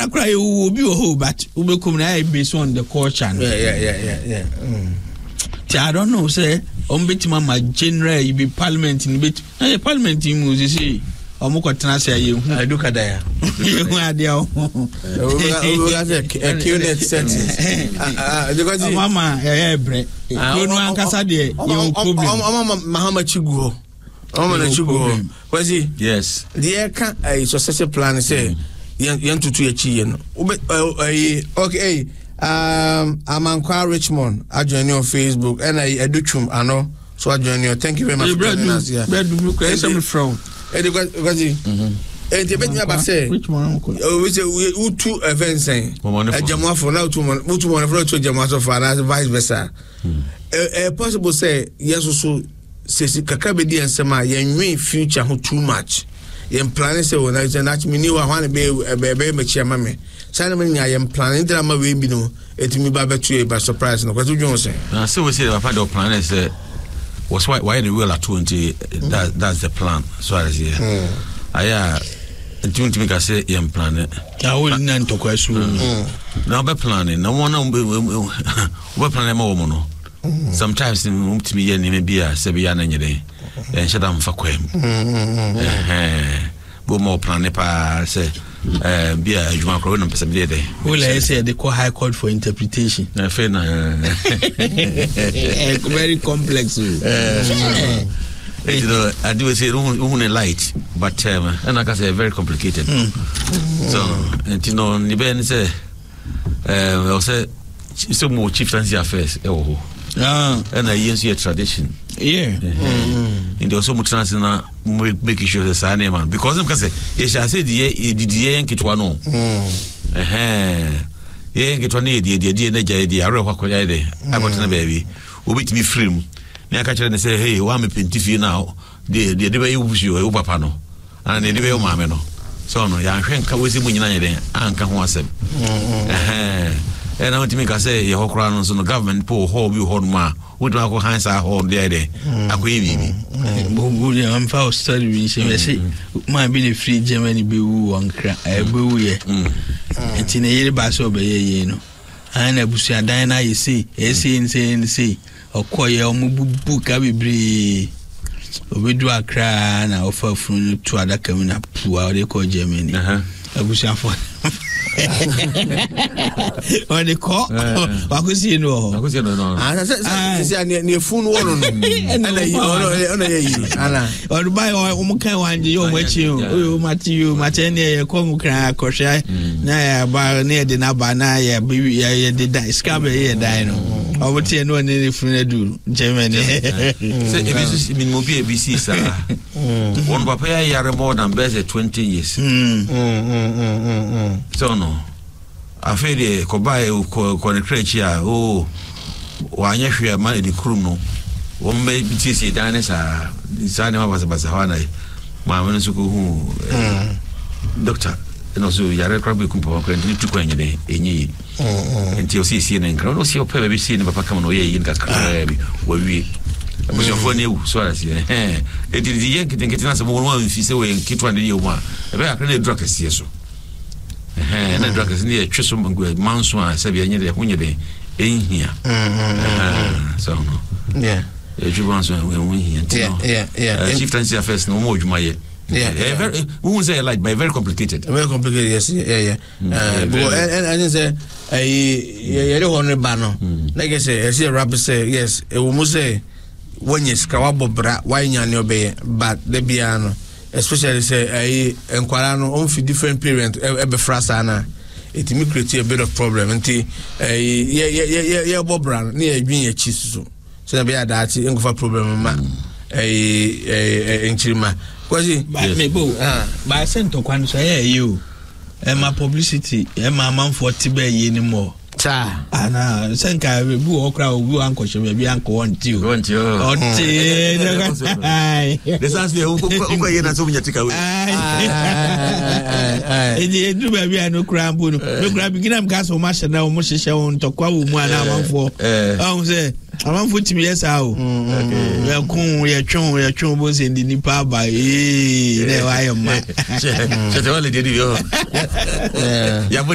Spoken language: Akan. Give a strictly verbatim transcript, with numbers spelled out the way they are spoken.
na cry will be a whole but we come na based on the culture. Yeah, yeah, yeah, yeah, yeah. Mm. I don't know, say, on bit mama general, you be parliament in bit. Na parliament in music. Omoko transa ye hu aduka da ya ye hu ade o o ga se Q-net setting ah because mama eh bre kunu ankasa de ye problem mama Mahama Chiguho mama na Chiguho kwasi yes the ka a succession plan say yan tutu ya chi ye no okay um Amankwa Richmond I join you on Facebook and I educhum ano so I join you. Thank you very much for joining us here. Bread do question from eh because mhm eh the bet me about say which one we say we two events eh Jamwa for now two two two one for two Jamwa so for and vice versa eh possible say yes so say kakra be di ensema yenwe future ho too much yen plan say when I say that me ni wa wan be be me chiama me say na me nya yen plan drama we bi no etimi ba betu e ba surprise no kwato dwon say na say we say papa the plan is uh, was why why the real at twenty mm. that that's the plan so as here mm. aya twenty make say yen plan it ya wo ni na ntokwa su na be plan na won na we plan ma wo mo no sometimes mutimi ye ni be a se be ya na nyere en shada mfa kwam eh bo mo plan pa se eh bia adwuma kro no pesa bi de we let say they call high court for interpretation na fe na very complex eh you know I do say un light but um and like I say very complicated mm. so and you know ni ben say eh we say so more chieftaincy affairs eh oh ah and I use your tradition yeah mm. in the also much na make sure the same man because them can say you shall say the the the nkitwa no eh eh nkitwa ne the the the na jai the are kwa ya de abotena baby obetimi frame na aka kire ne say hey wa me pentifie now the the de be ubusu e papa no and the de be maame no so no ya hwe nka wesi munyina ye den anka ho asem eh eh na wotimi ka say ye hokra no so no government po ho bi ho no ma wodi ma ko hansa ho de de akoyi bibi bo ya am fa study we say ma bi ne free Germany be wu wankra e be wu ye enti ne yiri ba so be ye no ana busu adan na ye say e say say say okoye omububu ka bibiri obedu akra na ofa funu to adaka mu na puwa de ko Germany abusu afọ on the call wakusi no wakusi no no ah say say ne funu wo no ana ana ye ana on buy o mu kan wanje yo mu achi o mati yo mati ne ye ko mu kra akosha na ya ba ne de na ba na ya ye de da scabe ye da no o mati no ne funu du Germany say e bi min mo bi e bi si sa one papa ya yare more than best twenty years mm mm so no afede ko bae ko ne krechi a o wa anya hwe ma di krum no wo me biti si dan sa sa ne ma basa basa wana ma me nso ko hu doctor no so yare krabe ku po ko ndi tu ko nyede enyi enti o si si ne nkra no si o pe be si ne papa kam no ye yin ka kra bi wa wi abuso fo ne wu so ara si eh e di di ye kiti na so mo no mfi se we kitwa ne ye wo ma e be akra ne drug si so eh na drug ni e twiso manso a sabi anya de hunye de enhia eh so no yeah e juban so we hunye yeah yeah yeah chieftaincy affairs no mo djuma ye yeah very we won't say like by very complicated very complicated yes yeah yeah uh and and say eh ye de hono ba no like I say say rap say yes e wo mo say when yes ka wabobra why nya ne obey but the biano especially say eh enkwara no on fi different parent e be frasa na it me create a bit of problem nti eh yeah yeah yeah yeah bobra na e dwin ya chi so so na be that engofa problem ma eh eh enchirima kwazi ba me bo ah ba sento kwano so yeah you e ma publicity e ma manfo tibe ye ni mo cha ana senka bu okra obu anko shebe bi anko wonti o wonti o onti the sans de uko ye na so munyatika we edi edu ba bi anu kra mbu no me kra bi gina mka so ma shena o mo hihye o ntokwa wo mu ana amanfo ahun se amanfo timi yesa o ya kun ya twon ya twon bo se ndi nipa ba eh ne wa yema che che te wale di di yo ya